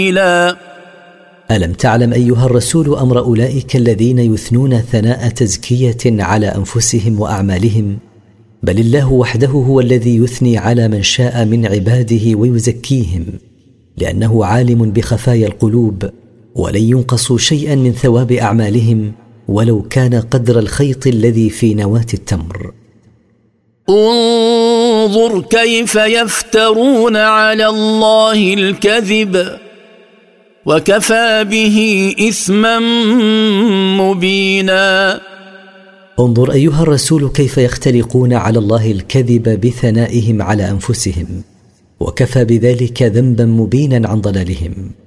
ألم تعلم أيها الرسول أمر أولئك الذين يثنون ثناء تزكية على أنفسهم وأعمالهم؟ بل الله وحده هو الذي يثني على من شاء من عباده ويزكيهم، لأنه عالم بخفايا القلوب، ولن ينقصوا شيئا من ثواب أعمالهم ولو كان قدر الخيط الذي في نواة التمر. انظر كيف يفترون على الله الكذب وكفى به إثما مبينا. انظر أيها الرسول كيف يختلقون على الله الكذب بثنائهم على أنفسهم، وكفى بذلك ذنبا مبينا عن ضلالهم.